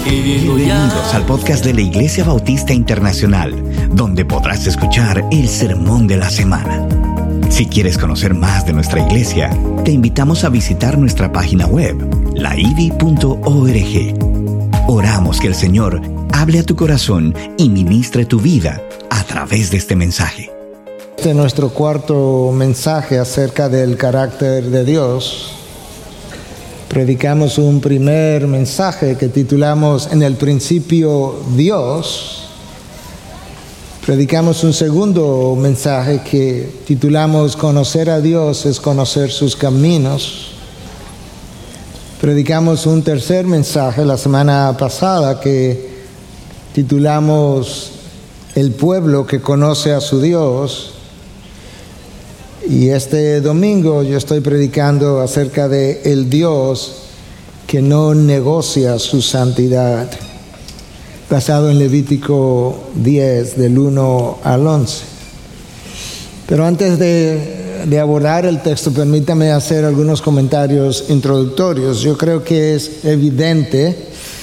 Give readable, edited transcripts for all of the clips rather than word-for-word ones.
Bienvenidos al podcast de la Iglesia Bautista Internacional, donde podrás escuchar el sermón de la semana. Si quieres conocer más de nuestra iglesia, te invitamos a visitar nuestra página web, laivi.org. Oramos que el Señor hable a tu corazón y ministre tu vida a través de este mensaje. Este es nuestro cuarto mensaje acerca del carácter de Dios. Predicamos un primer mensaje que titulamos En el principio Dios. Predicamos un segundo mensaje que titulamos Conocer a Dios es conocer sus caminos. Predicamos un tercer mensaje la semana pasada que titulamos El pueblo que conoce a su Dios. Y este domingo yo estoy predicando acerca de el Dios que no negocia su santidad, basado en Levítico 10, del 1 al 11. Pero antes de abordar el texto, permítame hacer algunos comentarios introductorios. Yo creo que es evidente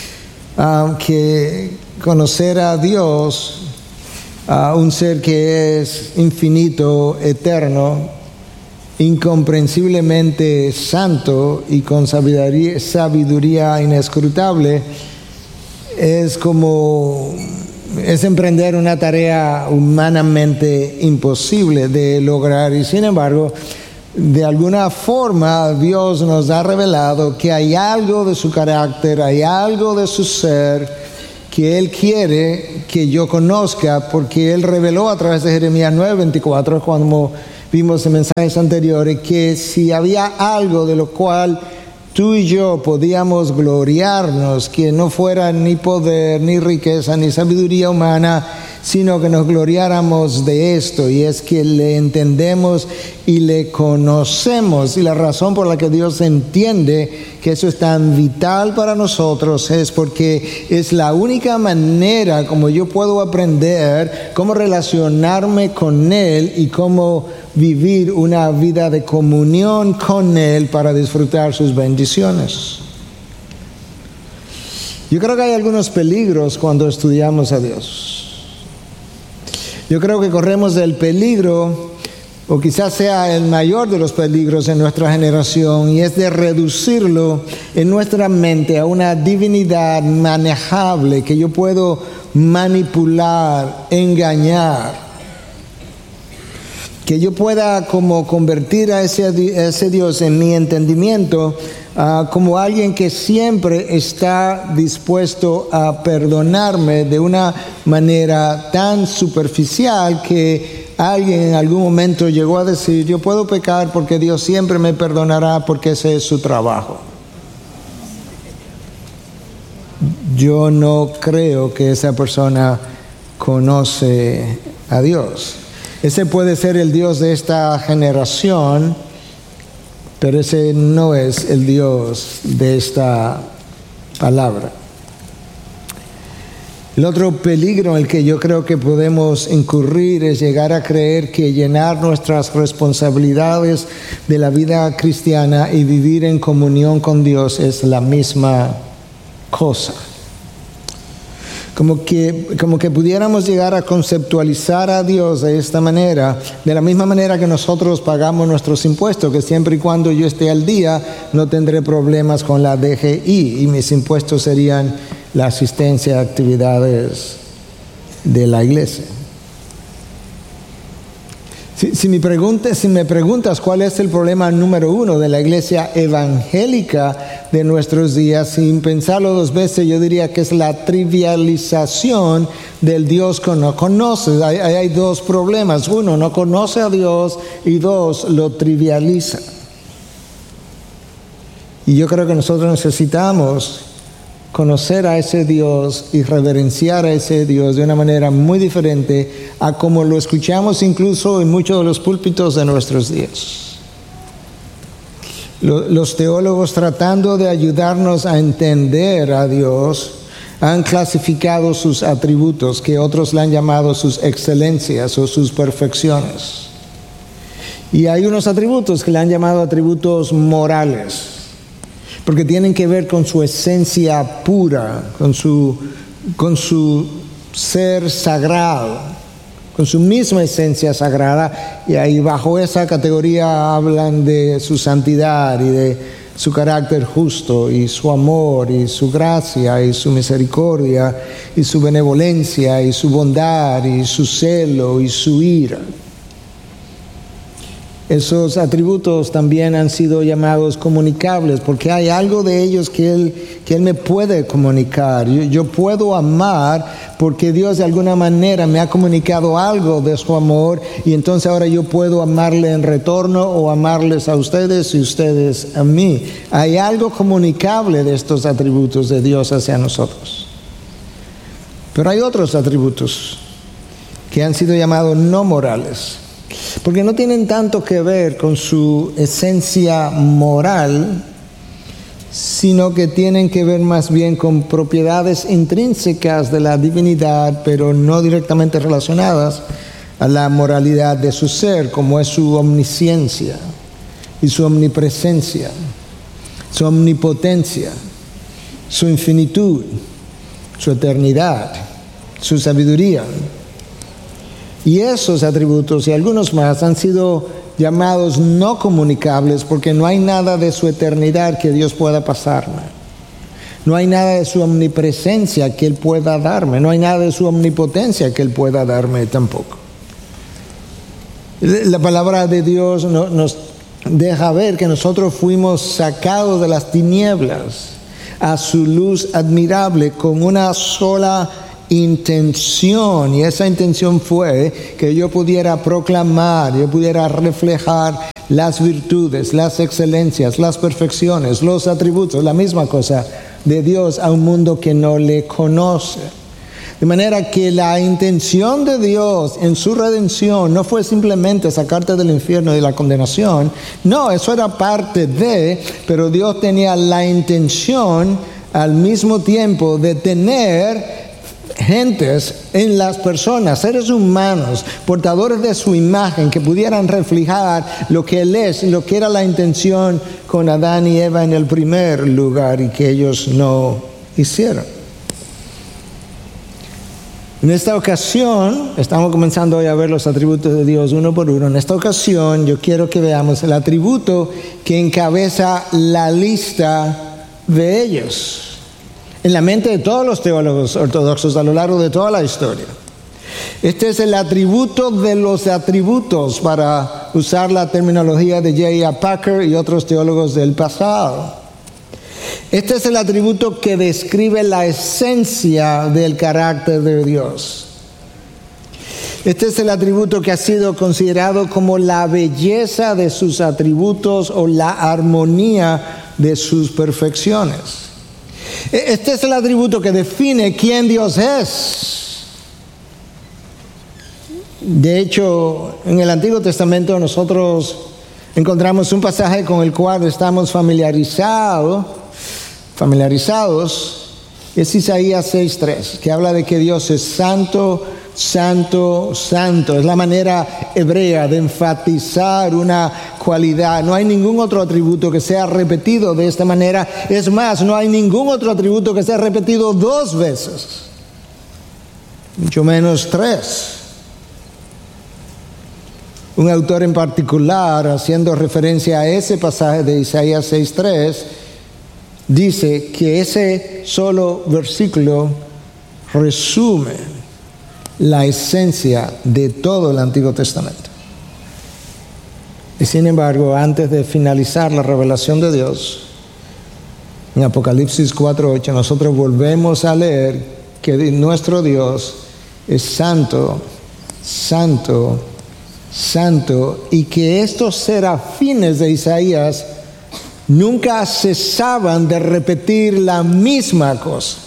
que conocer a Dios, un ser que es infinito, eterno, incomprensiblemente santo y con sabiduría inescrutable, es emprender una tarea humanamente imposible de lograr. Y sin embargo, de alguna forma Dios nos ha revelado que hay algo de su carácter, hay algo de su ser que Él quiere que yo conozca, porque Él reveló a través de Jeremías 9:24, cuando vimos en mensajes anteriores, que si había algo de lo cual tú y yo podíamos gloriarnos, que no fuera ni poder, ni riqueza, ni sabiduría humana, sino que nos gloriáramos de esto, y es que le entendemos y le conocemos. Y la razón por la que Dios entiende que eso es tan vital para nosotros es porque es la única manera como yo puedo aprender cómo relacionarme con Él y cómo vivir una vida de comunión con Él para disfrutar sus bendiciones. Yo creo que hay algunos peligros cuando estudiamos a Dios. Yo creo que corremos el peligro, o quizás sea el mayor de los peligros en nuestra generación, y es de reducirlo en nuestra mente a una divinidad manejable que yo puedo manipular, engañar, que yo pueda como convertir a ese Dios en mi entendimiento como alguien que siempre está dispuesto a perdonarme de una manera tan superficial que alguien en algún momento llegó a decir: yo puedo pecar porque Dios siempre me perdonará porque ese es su trabajo. Yo no creo que esa persona conoce a Dios. Ese puede ser el Dios de esta generación, pero ese no es el Dios de esta palabra. El otro peligro en el que yo creo que podemos incurrir es llegar a creer que llenar nuestras responsabilidades de la vida cristiana y vivir en comunión con Dios es la misma cosa. Como que pudiéramos llegar a conceptualizar a Dios de esta manera, de la misma manera que nosotros pagamos nuestros impuestos, que siempre y cuando yo esté al día no tendré problemas con la DGI y mis impuestos serían la asistencia a actividades de la iglesia. Si me preguntas cuál es el problema número uno de la iglesia evangélica de nuestros días, sin pensarlo dos veces, yo diría que es la trivialización del Dios que no conoce. Hay dos problemas: uno, no conoce a Dios, y dos, lo trivializa. Y yo creo que nosotros necesitamos conocer a ese Dios y reverenciar a ese Dios de una manera muy diferente a como lo escuchamos incluso en muchos de los púlpitos de nuestros días. Los teólogos, tratando de ayudarnos a entender a Dios, han clasificado sus atributos, que otros le han llamado sus excelencias o sus perfecciones. Y hay unos atributos que le han llamado atributos morales. porque tienen que ver con su esencia pura, con su ser sagrado, con su misma esencia sagrada, y ahí bajo esa categoría hablan de su santidad y de su carácter justo y su amor y su gracia y su misericordia y su benevolencia y su bondad y su celo y su ira. Esos atributos también han sido llamados comunicables porque hay algo de ellos que Él me puede comunicar. Yo puedo amar porque Dios de alguna manera me ha comunicado algo de su amor y entonces ahora yo puedo amarle en retorno o amarles a ustedes y ustedes a mí. Hay algo comunicable de estos atributos de Dios hacia nosotros. Pero hay otros atributos que han sido llamados no morales, porque no tienen tanto que ver con su esencia moral, sino que tienen que ver más bien con propiedades intrínsecas de la divinidad, pero no directamente relacionadas a la moralidad de su ser, como es su omnisciencia y su omnipresencia, su omnipotencia, su infinitud, su eternidad, su sabiduría. Y esos atributos y algunos más han sido llamados no comunicables porque no hay nada de su eternidad que Dios pueda pasarme. No hay nada de su omnipresencia que Él pueda darme. No hay nada de su omnipotencia que Él pueda darme tampoco. La palabra de Dios nos deja ver que nosotros fuimos sacados de las tinieblas a su luz admirable con una sola intención, y esa intención fue que yo pudiera proclamar, yo pudiera reflejar las virtudes, las excelencias, las perfecciones, los atributos, la misma cosa de Dios a un mundo que no le conoce. De manera que la intención de Dios en su redención no fue simplemente sacarte del infierno y de la condenación. No, eso era parte de, pero Dios tenía la intención al mismo tiempo de tener gentes en las personas, seres humanos, portadores de su imagen, que pudieran reflejar lo que Él es y lo que era la intención con Adán y Eva en el primer lugar y que ellos no hicieron. En esta ocasión, estamos comenzando hoy a ver los atributos de Dios uno por uno. En esta ocasión yo quiero que veamos el atributo que encabeza la lista de ellos en la mente de todos los teólogos ortodoxos a lo largo de toda la historia. Este es el atributo de los atributos, para usar la terminología de J.I. Packer y otros teólogos del pasado. Este es el atributo que describe la esencia del carácter de Dios. Este es el atributo que ha sido considerado como la belleza de sus atributos o la armonía de sus perfecciones. Este es el atributo que define quién Dios es. De hecho, en el Antiguo Testamento nosotros encontramos un pasaje con el cual estamos familiarizados, es Isaías 6:3, que habla de que Dios es santo, santo, santo. Es la manera hebrea de enfatizar una cualidad. No hay ningún otro atributo que sea repetido de esta manera. Es más, no hay ningún otro atributo que sea repetido dos veces, mucho menos tres. Un autor en particular, haciendo referencia a ese pasaje de Isaías 6:3, dice que ese solo versículo resume la esencia de todo el Antiguo Testamento. Y sin embargo, antes de finalizar la revelación de Dios, en Apocalipsis 4:8, nosotros volvemos a leer que nuestro Dios es santo, santo, santo, y que estos serafines de Isaías nunca cesaban de repetir la misma cosa.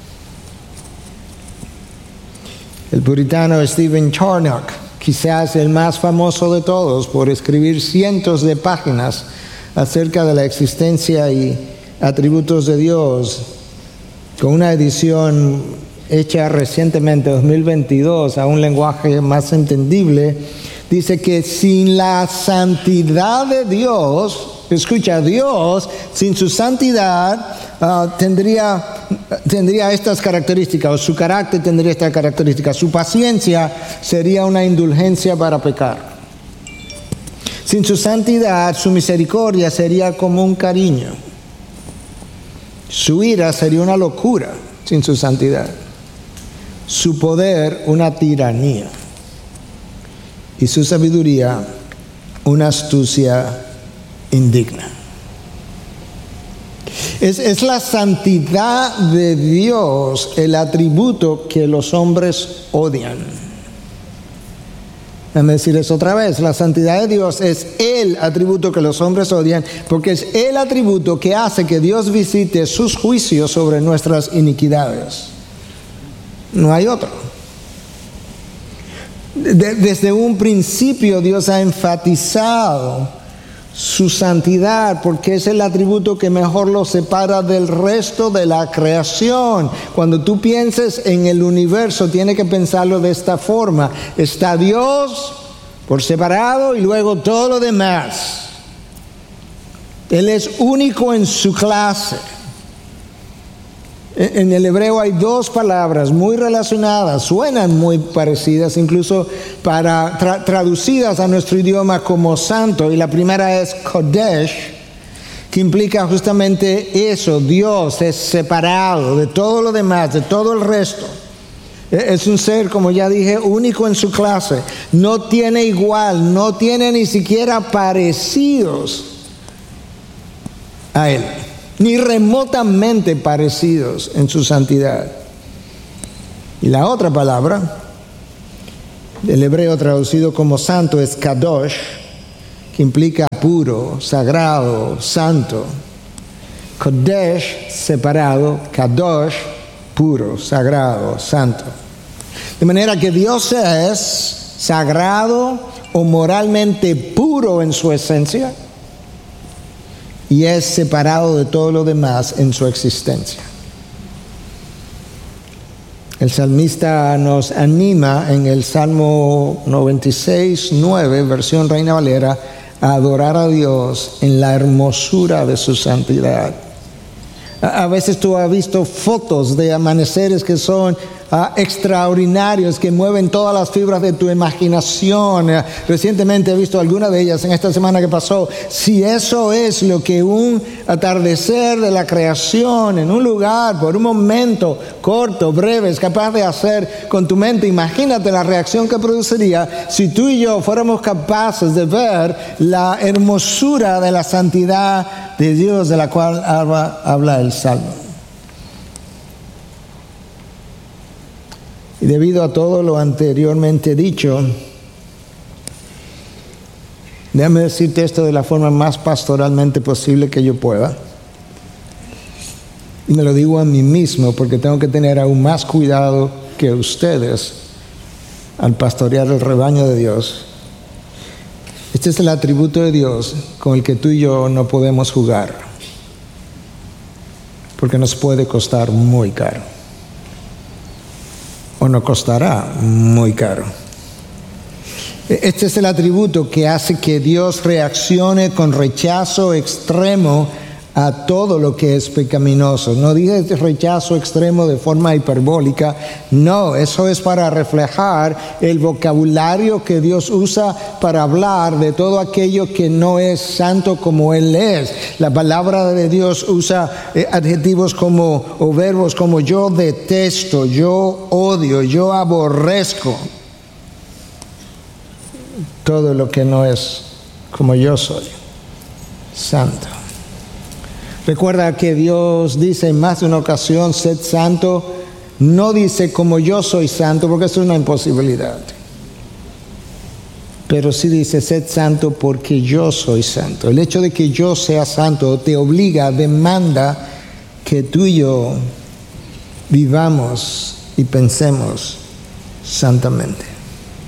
El puritano Stephen Charnock, quizás el más famoso de todos por escribir cientos de páginas acerca de la existencia y atributos de Dios, con una edición hecha recientemente, 2022, a un lenguaje más entendible, dice que sin la santidad de Dios escucha, Dios sin su santidad tendría estas características, o su carácter tendría estas características. Su paciencia sería una indulgencia para pecar. Sin su santidad, su misericordia sería como un cariño. Su ira sería una locura sin su santidad. Su poder, una tiranía. Y su sabiduría, una astucia indigna. Es la santidad de Dios el atributo que los hombres odian. Déjame decir eso otra vez. La santidad de Dios es el atributo que los hombres odian, porque es el atributo que hace que Dios visite sus juicios sobre nuestras iniquidades. No hay otro. Desde un principio Dios ha enfatizado su santidad, porque es el atributo que mejor lo separa del resto de la creación. Cuando tú pienses en el universo, tienes que pensarlo de esta forma. Está Dios por separado y luego todo lo demás. Él es único en su clase. En el hebreo hay dos palabras muy relacionadas, suenan muy parecidas, incluso traducidas a nuestro idioma como santo. Y la primera es Kodesh, que implica justamente eso. Dios es separado de todo lo demás, de todo el resto. Es un ser, como ya dije, único en su clase. No tiene igual, no tiene ni siquiera parecidos a Él, ni remotamente parecidos en su santidad. Y la otra palabra, del hebreo traducido como santo, es kadosh, que implica puro, sagrado, santo. Kodesh, separado, kadosh, puro, sagrado, santo. De manera que Dios es sagrado o moralmente puro en su esencia, y es separado de todo lo demás en su existencia. El salmista nos anima en el Salmo 96:9, versión Reina Valera, a adorar a Dios en la hermosura de su santidad. A veces tú has visto fotos de amaneceres que son extraordinarios, que mueven todas las fibras de tu imaginación. Recientemente he visto algunas de ellas en esta semana que pasó. Si eso es lo que un atardecer de la creación en un lugar por un momento corto, breve, es capaz de hacer con tu mente, imagínate la reacción que produciría si tú y yo fuéramos capaces de ver la hermosura de la santidad de Dios, de la cual habla el Salmo. Y debido a todo lo anteriormente dicho, déjame decirte esto de la forma más pastoralmente posible que yo pueda. Y me lo digo a mí mismo porque tengo que tener aún más cuidado que ustedes al pastorear el rebaño de Dios. Este es el atributo de Dios con el que tú y yo no podemos jugar, porque nos puede costar muy caro. O nos costará muy caro. Este es el atributo que hace que Dios reaccione con rechazo extremo a todo lo que es pecaminoso. No dije rechazo extremo de forma hiperbólica, no, eso es para reflejar el vocabulario que Dios usa para hablar de todo aquello que no es santo como Él es. La palabra de Dios usa adjetivos como, o verbos como yo detesto, yo odio, yo aborrezco. Todo lo que no es como yo soy, santo. Recuerda que Dios dice en más de una ocasión, sed santo. No dice como yo soy santo, porque eso es una imposibilidad. Pero sí dice, sed santo porque yo soy santo. El hecho de que yo sea santo te obliga, demanda que tú y yo vivamos y pensemos santamente.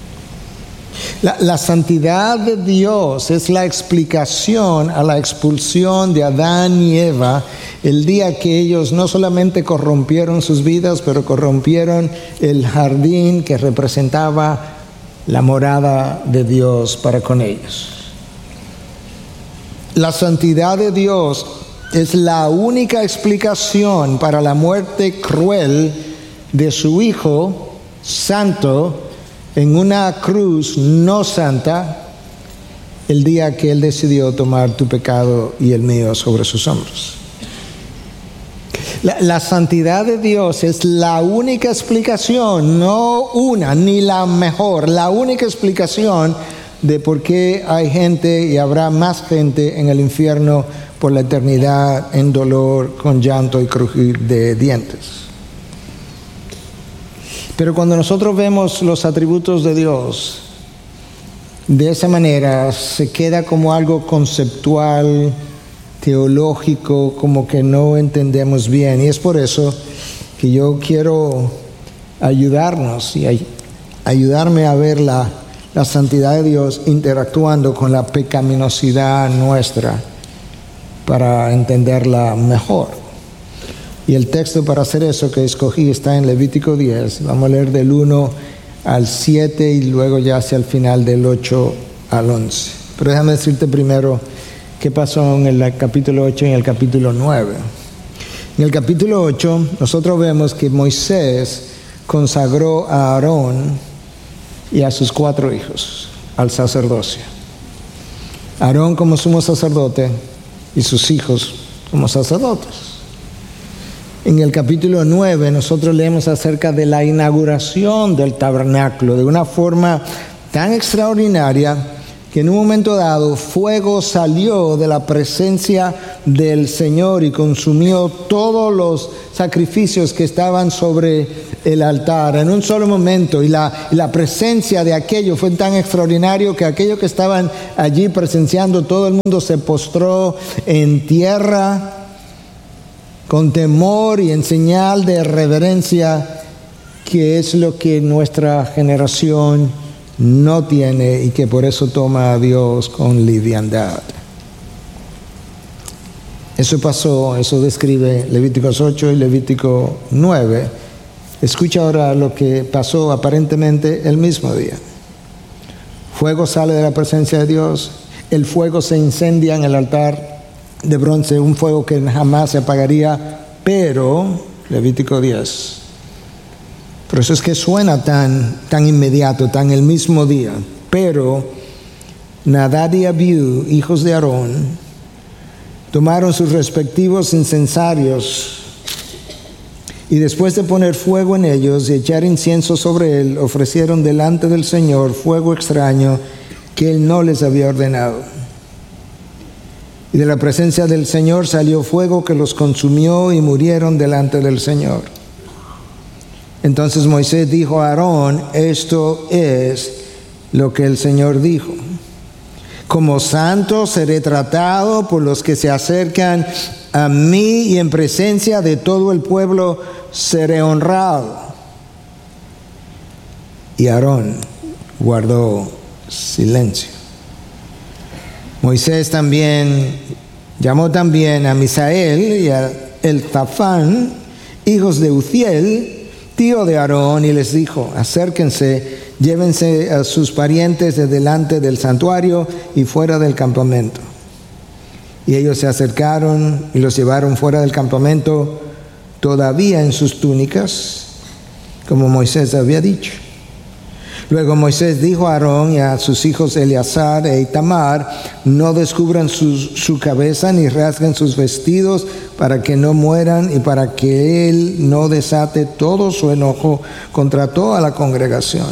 La santidad de Dios es la explicación a la expulsión de Adán y Eva el día que ellos no solamente corrompieron sus vidas, pero corrompieron el jardín que representaba la morada de Dios para con ellos. La santidad de Dios es la única explicación para la muerte cruel de su Hijo santo en una cruz no santa el día que Él decidió tomar tu pecado y el mío sobre sus hombros. La santidad de Dios es la única explicación, no una ni la mejor, la única explicación de por qué hay gente y habrá más gente en el infierno por la eternidad en dolor, con llanto y crujir de dientes. Pero cuando nosotros vemos los atributos de Dios de esa manera, se queda como algo conceptual, teológico, como que no entendemos bien. Y es por eso que yo quiero ayudarnos y ayudarme a ver la santidad de Dios interactuando con la pecaminosidad nuestra para entenderla mejor. Y el texto para hacer eso que escogí está en Levítico 10. Vamos a leer del 1 al 7 y luego ya hacia el final del 8 al 11. Pero déjame decirte primero qué pasó en el capítulo 8 y en el capítulo 9. En el capítulo 8 nosotros vemos que Moisés consagró a Aarón y a sus 4 hijos al sacerdocio. Aarón como sumo sacerdote y sus hijos como sacerdotes. En el capítulo 9 nosotros leemos acerca de la inauguración del tabernáculo de una forma tan extraordinaria que en un momento dado fuego salió de la presencia del Señor y consumió todos los sacrificios que estaban sobre el altar en un solo momento, y la presencia de aquello fue tan extraordinario que aquellos que estaban allí presenciando, todo el mundo se postró en tierra con temor y en señal de reverencia, que es lo que nuestra generación no tiene y que por eso toma a Dios con liviandad. Eso pasó, eso describe Levíticos 8 y Levítico 9. Escucha ahora lo que pasó aparentemente el mismo día. Fuego sale de la presencia de Dios, el fuego se incendia en el altar de bronce, un fuego que jamás se apagaría, pero, Levítico 10, por eso es que suena tan inmediato, tan el mismo día, pero Nadab y Abiú, hijos de Aarón, tomaron sus respectivos incensarios y después de poner fuego en ellos y echar incienso sobre él, ofrecieron delante del Señor fuego extraño que él no les había ordenado. Y de la presencia del Señor salió fuego que los consumió y murieron delante del Señor. Entonces Moisés dijo a Aarón: esto es lo que el Señor dijo: como santo seré tratado por los que se acercan a mí, y en presencia de todo el pueblo seré honrado. Y Aarón guardó silencio. Moisés llamó también a Misael y a Elzafán, hijos de Uziel, tío de Aarón, y les dijo: acérquense, llévense a sus parientes de delante del santuario y fuera del campamento. Y ellos se acercaron y los llevaron fuera del campamento, todavía en sus túnicas, como Moisés había dicho. Luego Moisés dijo a Aarón y a sus hijos Eleazar e Itamar: no descubran su cabeza ni rasguen sus vestidos, para que no mueran y para que él no desate todo su enojo contra toda la congregación.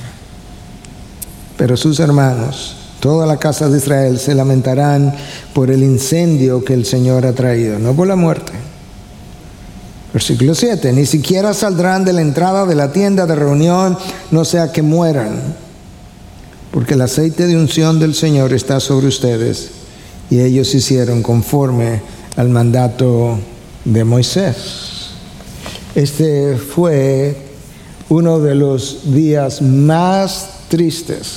Pero sus hermanos, toda la casa de Israel, se lamentarán por el incendio que el Señor ha traído, no por la muerte. Versículo 7, ni siquiera saldrán de la entrada de la tienda de reunión, no sea que mueran, porque el aceite de unción del Señor está sobre ustedes. Y ellos hicieron conforme al mandato de Moisés. Este fue uno de los días más tristes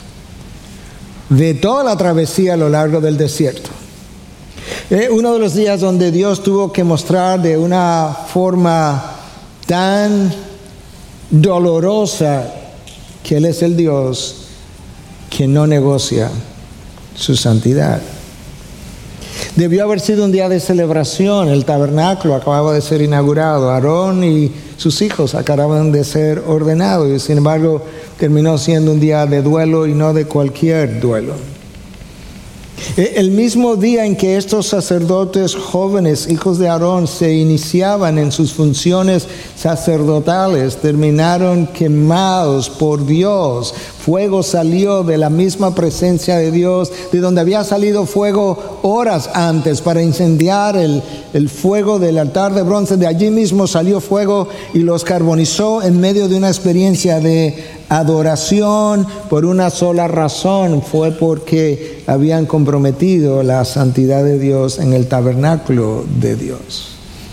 de toda la travesía a lo largo del desierto. Uno de los días donde Dios tuvo que mostrar de una forma tan dolorosa que Él es el Dios que no negocia su santidad. Debió haber sido un día de celebración. El tabernáculo acababa de ser inaugurado. Aarón y sus hijos acababan de ser ordenados. Y sin embargo, terminó siendo un día de duelo y no de cualquier duelo. El mismo día en que estos sacerdotes jóvenes, hijos de Aarón, se iniciaban en sus funciones sacerdotales, terminaron quemados por Dios. Fuego salió de la misma presencia de Dios, de donde había salido fuego horas antes para incendiar el fuego del altar de bronce. De allí mismo salió fuego y los carbonizó en medio de una experiencia de adoración por una sola razón. Fue porque habían comprometido la santidad de Dios en el tabernáculo de Dios.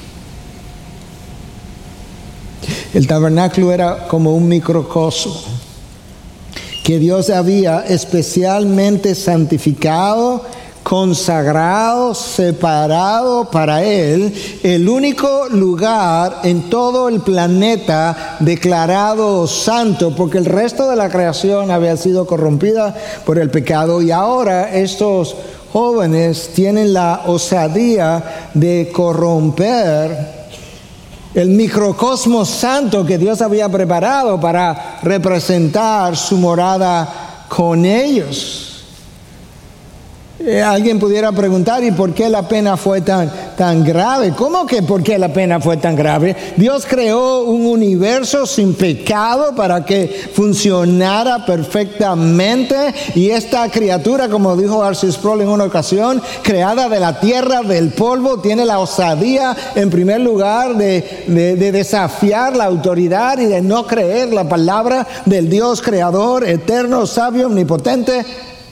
El tabernáculo era como un microcosmo que Dios había especialmente santificado, consagrado, separado para Él, el único lugar en todo el planeta declarado santo, porque el resto de la creación había sido corrompida por el pecado, y ahora estos jóvenes tienen la osadía de corromper el microcosmos santo que Dios había preparado para representar su morada con ellos. Alguien pudiera preguntar, ¿y por qué la pena fue tan grave? ¿Cómo que por qué la pena fue tan grave? Dios creó un universo sin pecado para que funcionara perfectamente, y esta criatura, como dijo R.C. Sproul en una ocasión, creada de la tierra, del polvo, tiene la osadía, en primer lugar, de desafiar la autoridad y de no creer la palabra del Dios creador, eterno, sabio, omnipotente.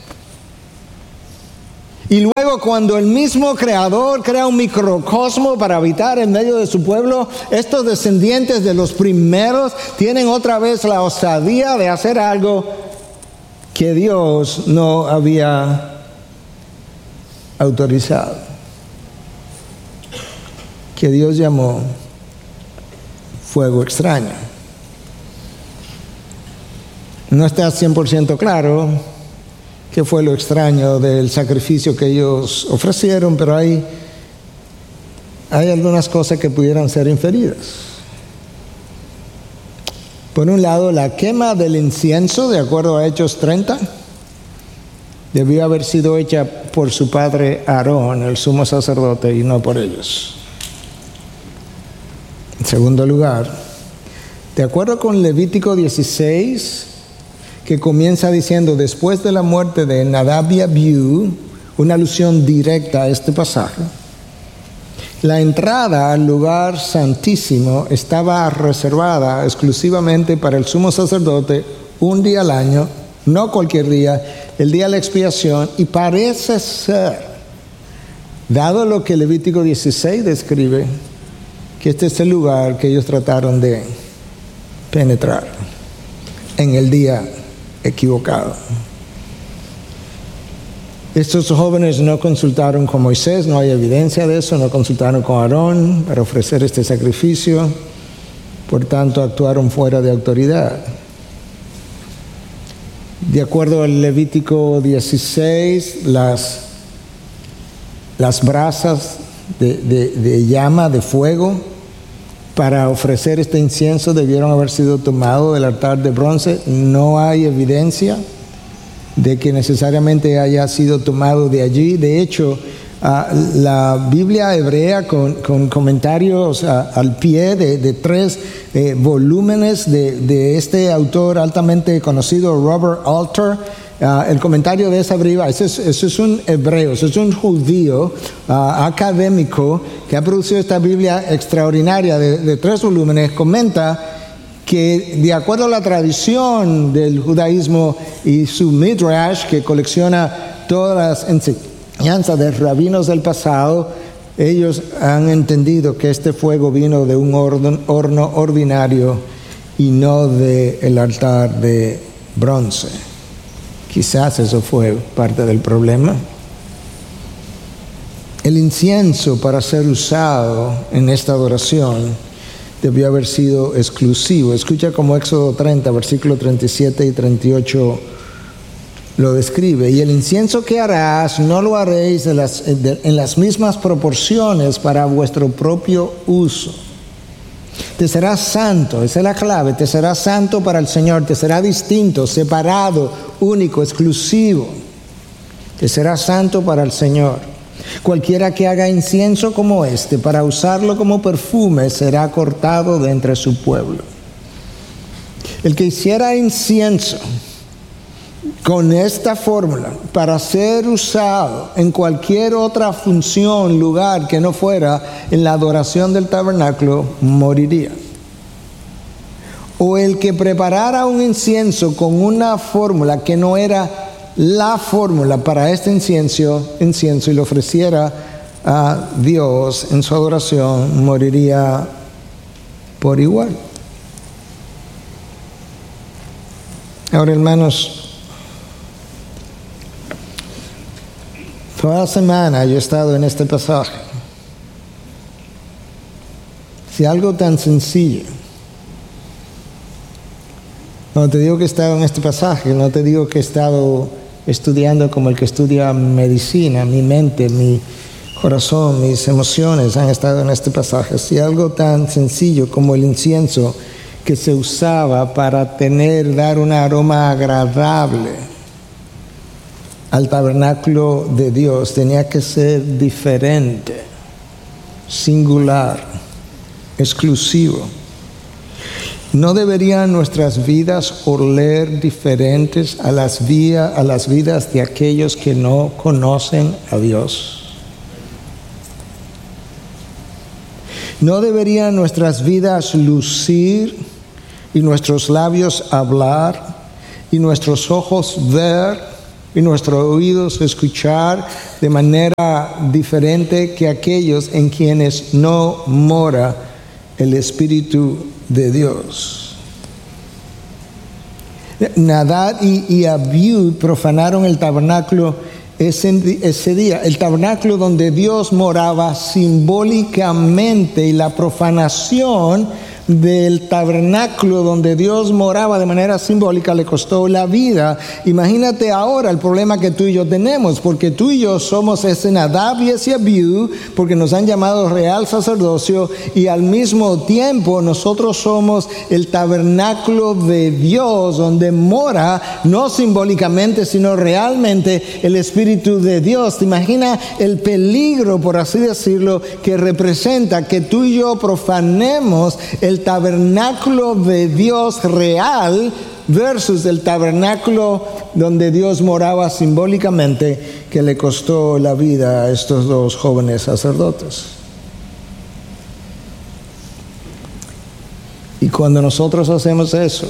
Y luego, cuando el mismo Creador crea un microcosmo para habitar en medio de su pueblo, estos descendientes de los primeros tienen otra vez la osadía de hacer algo que Dios no había autorizado, que Dios llamó fuego extraño. No está 100% claro qué fue lo extraño del sacrificio que ellos ofrecieron, pero hay algunas cosas que pudieran ser inferidas. Por un lado, la quema del incienso, de acuerdo a Hechos 30, debió haber sido hecha por su padre Aarón, el sumo sacerdote, y no por ellos. En segundo lugar, de acuerdo con Levítico 16, que comienza diciendo, después de la muerte de Nadab y Abiú, una alusión directa a este pasaje, la entrada al lugar santísimo estaba reservada exclusivamente para el sumo sacerdote un día al año, no cualquier día, el día de la expiación, y parece ser, dado lo que Levítico 16 describe, que este es el lugar que ellos trataron de penetrar en el día equivocado. Estos jóvenes no consultaron con Moisés, no hay evidencia de eso, no consultaron con Aarón para ofrecer este sacrificio, por tanto actuaron fuera de autoridad. De acuerdo al Levítico 16, las brasas de llama, de fuego, para ofrecer este incienso debieron haber sido tomados del altar de bronce. No hay evidencia de que necesariamente haya sido tomado de allí. De hecho, la Biblia hebrea con comentarios al pie de 3 volúmenes de este autor altamente conocido, Robert Alter. El comentario de esa Biblia, eso es un hebreo, eso es un judío académico que ha producido esta Biblia extraordinaria de 3 volúmenes. Comenta que de acuerdo a la tradición del judaísmo y su Midrash, que colecciona todas las enseñanzas de rabinos del pasado, ellos han entendido que este fuego vino de un horno ordinario y no del altar de bronce. Quizás eso fue parte del problema. El incienso para ser usado en esta adoración debió haber sido exclusivo. Escucha como Éxodo 30, versículos 37 y 38 lo describe. Y el incienso que harás, no lo haréis en las mismas proporciones para vuestro propio uso. Te serás santo, esa es la clave, te serás santo para el Señor, te será distinto, separado, único, exclusivo. Te serás santo para el Señor. Cualquiera que haga incienso como este, para usarlo como perfume, será cortado de entre su pueblo. El que hiciera incienso con esta fórmula para ser usado en cualquier otra función, lugar que no fuera en la adoración del tabernáculo, moriría. O el que preparara un incienso con una fórmula que no era la fórmula para este incienso y lo ofreciera a Dios en su adoración, moriría por igual. Ahora, hermanos, toda la semana yo he estado en este pasaje. Si algo tan sencillo, no te digo que he estado en este pasaje, no te digo que he estado estudiando como el que estudia medicina, mi mente, mi corazón, mis emociones han estado en este pasaje. Si algo tan sencillo como el incienso que se usaba para dar un aroma agradable al tabernáculo de Dios, tenía que ser diferente, singular, exclusivo. ¿No deberían nuestras vidas oler diferentes a las vidas de aquellos que no conocen a Dios? ¿No deberían nuestras vidas lucir y nuestros labios hablar y nuestros ojos ver y nuestros oídos escuchar de manera diferente que aquellos en quienes no mora el Espíritu de Dios? Nadab y Abiú profanaron el tabernáculo ese día, el tabernáculo donde Dios moraba simbólicamente, y la profanación del tabernáculo donde Dios moraba de manera simbólica le costó la vida. Imagínate ahora el problema que tú y yo tenemos, porque tú y yo somos ese Nadab y ese Abiú, porque nos han llamado real sacerdocio, y al mismo tiempo nosotros somos el tabernáculo de Dios donde mora, no simbólicamente sino realmente, el Espíritu de Dios. ¿Te imaginas el peligro, por así decirlo, que representa que tú y yo profanemos el tabernáculo de Dios real versus el tabernáculo donde Dios moraba simbólicamente, que le costó la vida a estos dos jóvenes sacerdotes? Y cuando nosotros hacemos eso,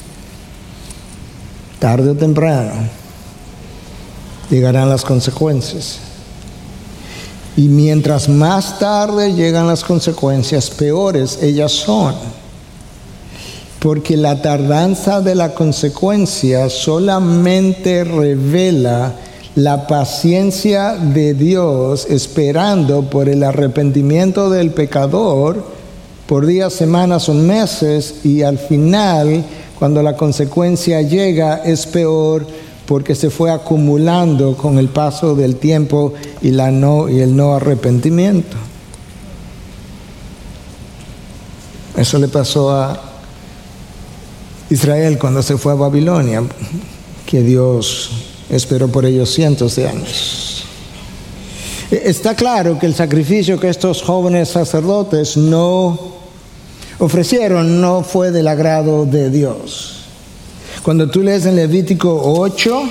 tarde o temprano llegarán las consecuencias. Y mientras más tarde llegan las consecuencias, peores ellas son. Porque la tardanza de la consecuencia solamente revela la paciencia de Dios esperando por el arrepentimiento del pecador por días, semanas o meses, y al final, cuando la consecuencia llega, es peor porque se fue acumulando con el paso del tiempo y el no arrepentimiento. Eso le pasó a Israel cuando se fue a Babilonia, que Dios esperó por ellos cientos de años. Está claro que el sacrificio que estos jóvenes sacerdotes no ofrecieron no fue del agrado de Dios. Cuando tú lees en Levítico 8,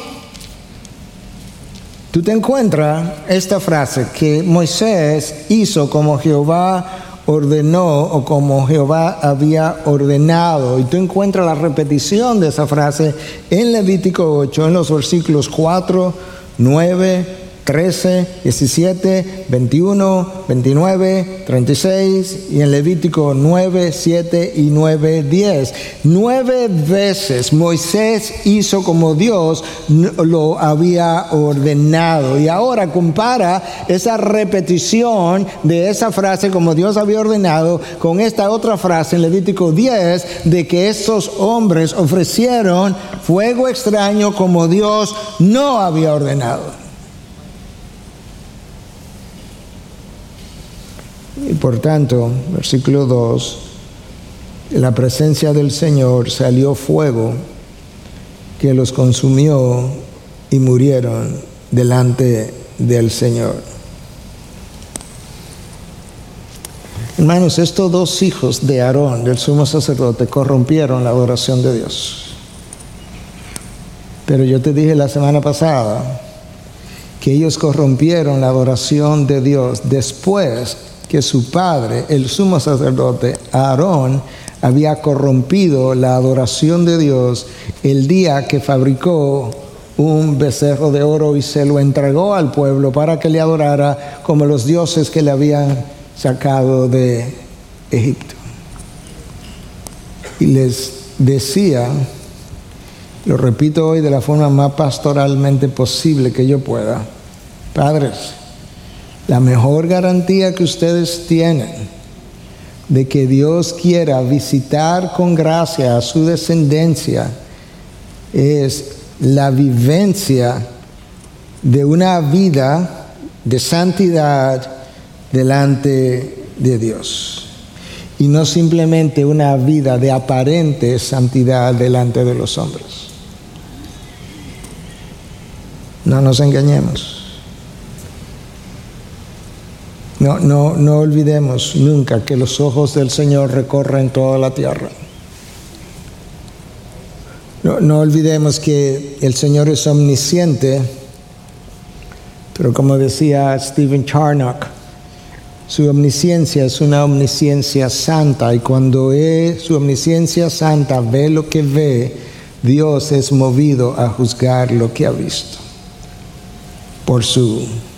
tú te encuentras esta frase, que Moisés hizo como Jehová ordenó o como Jehová había ordenado. Y tú encuentras la repetición de esa frase en Levítico 8, en los versículos 4, 9, 13, 17, 21, 29, 36 y en Levítico 9, 7 y 9, 10. 9 veces Moisés hizo como Dios lo había ordenado. Y ahora compara esa repetición de esa frase como Dios había ordenado con esta otra frase en Levítico 10 de que estos hombres ofrecieron fuego extraño como Dios no había ordenado. Y por tanto, versículo 2, en la presencia del Señor salió fuego que los consumió y murieron delante del Señor. Hermanos, estos dos hijos de Aarón, del sumo sacerdote, corrompieron la adoración de Dios. Pero yo te dije la semana pasada que ellos corrompieron la adoración de Dios después que su padre, el sumo sacerdote Aarón, había corrompido la adoración de Dios el día que fabricó un becerro de oro y se lo entregó al pueblo para que le adorara como los dioses que le habían sacado de Egipto. Y les decía, lo repito hoy de la forma más pastoralmente posible que yo pueda: padres, la mejor garantía que ustedes tienen de que Dios quiera visitar con gracia a su descendencia es la vivencia de una vida de santidad delante de Dios, y no simplemente una vida de aparente santidad delante de los hombres. No nos engañemos. No olvidemos nunca que los ojos del Señor recorren toda la tierra. No olvidemos que el Señor es omnisciente, pero como decía Stephen Charnock, su omnisciencia es una omnisciencia santa, y cuando su omnisciencia santa ve lo que ve, Dios es movido a juzgar lo que ha visto por su